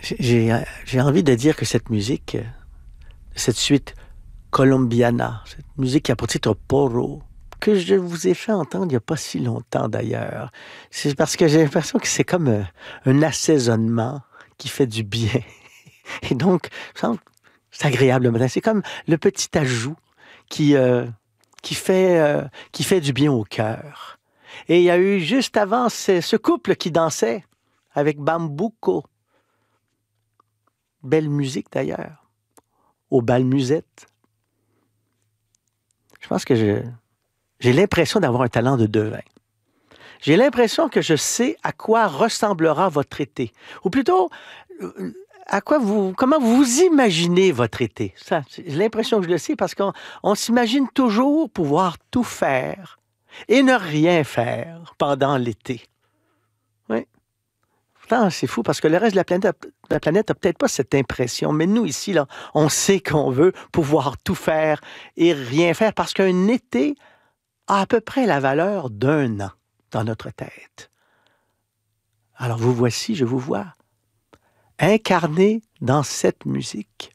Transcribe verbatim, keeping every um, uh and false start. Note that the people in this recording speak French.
J'ai euh, j'ai envie de dire que cette musique, euh, cette suite colombiana, cette musique qui a pour titre Porro, que je vous ai fait entendre il n'y a pas si longtemps d'ailleurs, c'est parce que j'ai l'impression que c'est comme euh, un assaisonnement qui fait du bien. Et donc, ça me semble- c'est agréable le matin. C'est comme le petit ajout qui, euh, qui, fait, euh, qui fait du bien au cœur. Et il y a eu juste avant ce, ce couple qui dansait avec Bambuco. Belle musique d'ailleurs, au bal musette. Je pense que je- j'ai l'impression d'avoir un talent de devin. J'ai l'impression que je sais à quoi ressemblera votre été. Ou plutôt, euh, à quoi vous, comment vous imaginez votre été. Ça, j'ai l'impression que je le sais parce qu'on on s'imagine toujours pouvoir tout faire et ne rien faire pendant l'été. Oui. Pourtant, c'est fou parce que le reste de la planète, a- la planète n'a peut-être pas cette impression. Mais nous, ici, là, on sait qu'on veut pouvoir tout faire et rien faire parce qu'un été a à peu près la valeur d'un an dans notre tête. Alors vous voici, je vous vois, incarné dans cette musique.